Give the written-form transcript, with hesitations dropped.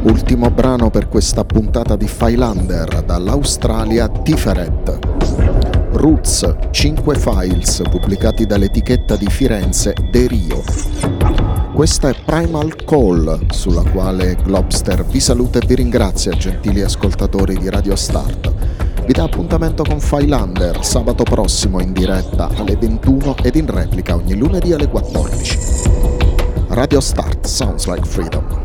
Ultimo brano per questa puntata di Filander dall'Australia Tiferet. Roots, 5 files pubblicati dall'etichetta di Firenze De Rio. Questa è Primal Call, sulla quale Globster vi saluta e vi ringrazia, gentili ascoltatori di Radio Start. Vi dà appuntamento con Filander sabato prossimo in diretta alle 21 ed in replica ogni lunedì alle 14. Radio Start, sounds like freedom.